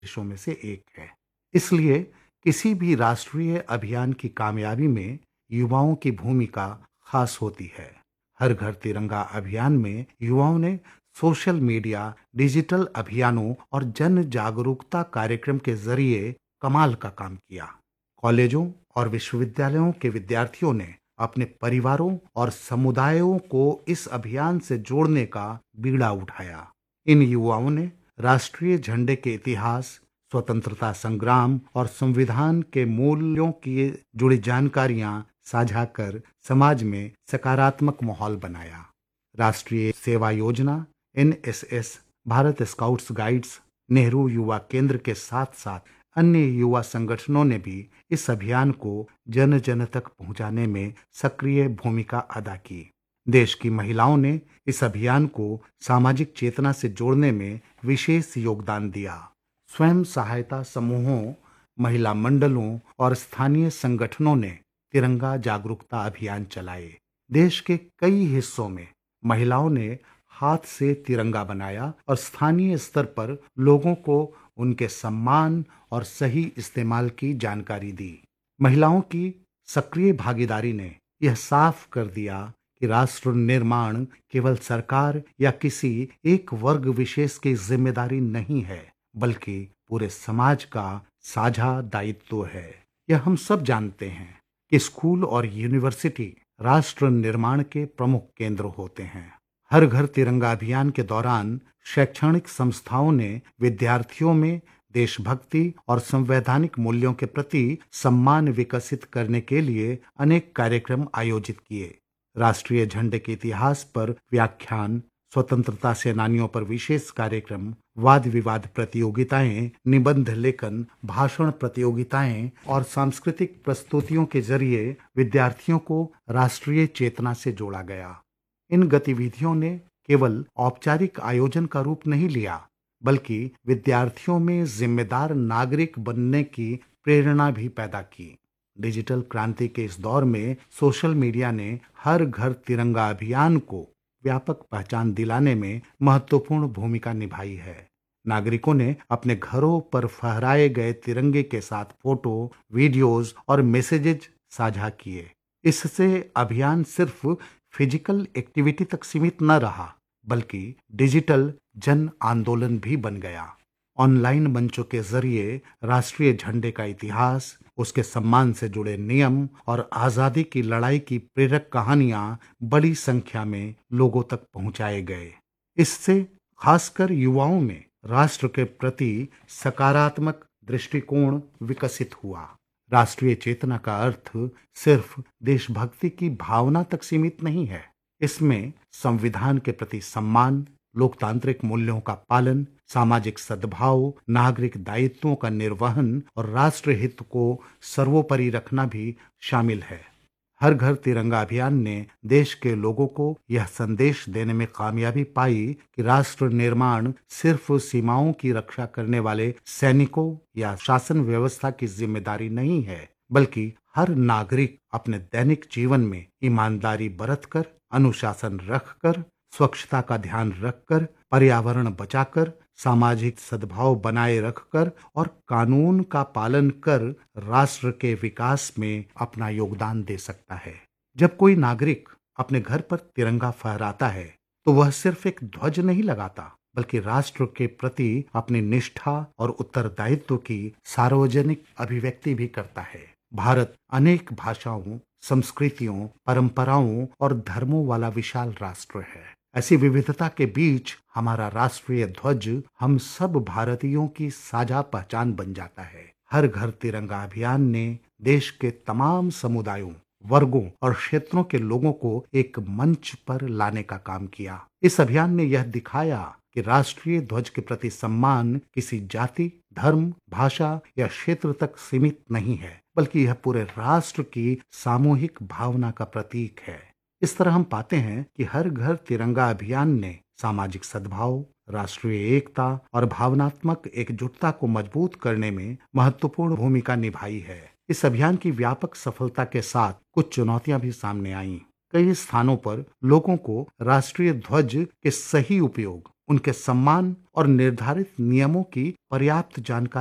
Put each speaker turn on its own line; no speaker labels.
देशों में से एक है। इसलिए किसी भी राष्ट्रीय अभियान की कामयाबी में युवाओं की भूमिका खास होती है। हर घर तिरंगा अभियान में युवाओं ने सोशल मीडिया, डिजिटल अभियानों और जन जागरूकता कार्यक्रम के जरिए कमाल का काम किया। कॉलेजों और विश्वविद्यालयों के विद्यार्थियों ने अपने परिवारों और समुदायों को इस अभियान से जोड़ने का बीड़ा उठाया। इन युवाओं ने राष्ट्रीय झंडे के इतिहास, स्वतंत्रता संग्राम और संविधान के मूल्यों की जुड़ी जानकारियां साझा कर समाज में सकारात्मक माहौल बनाया। राष्ट्रीय सेवा योजना, NSS, Bharat scouts guides, Nehru युवा केंद्र के साथ साथ अन्य युवा संगठनों ने भी इस अभियान को जन जन तक पहुंचाने में सक्रिय भूमिका अदा की। देश की महिलाओं ने इस अभियान को सामाजिक चेतना से जोड़ने में विशेष योगदान दिया। स्वयं सहायता समूहों, महिला मंडलों और स्थानीय संगठनों ने तिरंगा जागरूकता अभियान चलाए। देश के कई हिस्सों में महिलाओं ने हाथ से तिरंगा बनाया और स्थानीय स्तर पर लोगों को उनके सम्मान और सही इस्तेमाल की जानकारी दी। महिलाओं की सक्रिय भागीदारी ने यह साफ कर दिया कि राष्ट्र निर्माण केवल सरकार या किसी एक वर्ग विशेष की जिम्मेदारी नहीं है, बल्कि पूरे समाज का साझा दायित्व है। यह हम सब जानते हैं कि स्कूल और यूनिवर्सिटी राष्ट्र निर्माण के प्रमुख केंद्र होते हैं। हर घर तिरंगा अभियान के दौरान शैक्षणिक संस्थाओं ने विद्यार्थियों में देशभक्ति और संवैधानिक मूल्यों के प्रति सम्मान विकसित करने के लिए अनेक कार्यक्रम आयोजित किए। राष्ट्रीय झंडे के इतिहास पर व्याख्यान, स्वतंत्रता सेनानियों पर विशेष कार्यक्रम, वाद विवाद प्रतियोगिताएं, निबंध लेखन, भाषण प्रतियोगिताएं और सांस्कृतिक प्रस्तुतियों के जरिए विद्यार्थियों को राष्ट्रीय चेतना से जोड़ा गया। इन गतिविधियों ने केवल औपचारिक आयोजन का रूप नहीं लिया, बल्कि विद्यार्थियों में जिम्मेदार नागरिक बनने की प्रेरणा भी पैदा की। डिजिटल क्रांति के इस दौर में सोशल मीडिया ने हर घर तिरंगा अभियान को व्यापक पहचान दिलाने में महत्वपूर्ण भूमिका निभाई है। नागरिकों ने अपने घरों पर फहराए गए तिरंगे के साथ फोटो, वीडियोस और मैसेजेज साझा किए। इससे अभियान सिर्फ फिजिकल एक्टिविटी तक सीमित न रहा, बल्कि डिजिटल जन आंदोलन भी बन गया। ऑनलाइन मंचों के जरिए राष्ट्रीय झंडे का इतिहास, उसके सम्मान से जुड़े नियम और आजादी की लड़ाई की प्रेरक कहानियां बड़ी संख्या में लोगों तक पहुंचाए गए। इससे खासकर युवाओं में राष्ट्र के प्रति सकारात्मक दृष्टिकोण विकसित हुआ। राष्ट्रीय चेतना का अर्थ सिर्फ देशभक्ति की भावना तक सीमित नहीं है। इसमें संविधान के प्रति सम्मान, लोकतांत्रिक मूल्यों का पालन, सामाजिक सद्भाव, नागरिक दायित्वों का निर्वहन और राष्ट्र हित को सर्वोपरि रखना भी शामिल है। हर घर तिरंगा अभियान ने देश के लोगों को यह संदेश देने में कामयाबी पाई कि राष्ट्र निर्माण सिर्फ सीमाओं की रक्षा करने वाले सैनिकों या शासन व्यवस्था की जिम्मेदारी नहीं है, बल्कि हर नागरिक अपने दैनिक जीवन में ईमानदारी बरतकर, अनुशासन रखकर, स्वच्छता का ध्यान रखकर, पर्यावरण बचाकर, सामाजिक सद्भाव बनाए रखकर और कानून का पालन कर राष्ट्र के विकास में अपना योगदान दे सकता है। जब कोई नागरिक अपने घर पर तिरंगा फहराता है, तो वह सिर्फ एक ध्वज नहीं लगाता, बल्कि राष्ट्र के प्रति अपनी निष्ठा और उत्तरदायित्व की सार्वजनिक अभिव्यक्ति भी करता है। भारत अनेक भाषाओं, संस्कृतियों, परंपराओं और धर्मों वाला विशाल राष्ट्र है। ऐसी विविधता के बीच हमारा राष्ट्रीय ध्वज हम सब भारतीयों की साझा पहचान बन जाता है। हर घर तिरंगा अभियान ने देश के तमाम समुदायों, वर्गों और क्षेत्रों के लोगों को एक मंच पर लाने का काम किया। इस अभियान ने यह दिखाया कि राष्ट्रीय ध्वज के प्रति सम्मान किसी जाति, धर्म, भाषा या क्षेत्र तक सीमित नहीं है, बल्कि यह पूरे राष्ट्र की सामूहिक भावना का प्रतीक है। इस तरह हम पाते हैं कि हर घर तिरंगा अभियान ने सामाजिक सद्भाव, राष्ट्रीय एकता और भावनात्मक एकजुटता को मजबूत करने में महत्वपूर्ण भूमिका निभाई है। इस अभियान की व्यापक सफलता के साथ कुछ चुनौतियां भी सामने आईं। कई स्थानों पर लोगों को राष्ट्रीय ध्वज के सही उपयोग, उनके सम्मान और निर्धारित नियमों की पर्याप्त जानकारी